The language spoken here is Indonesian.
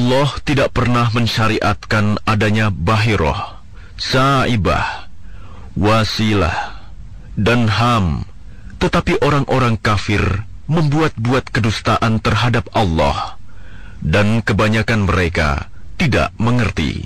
Allah tidak pernah mensyariatkan adanya bahiroh, sa'ibah, wasilah, dan ham, tetapi orang-orang kafir membuat-buat kedustaan terhadap Allah, dan kebanyakan mereka tidak mengerti.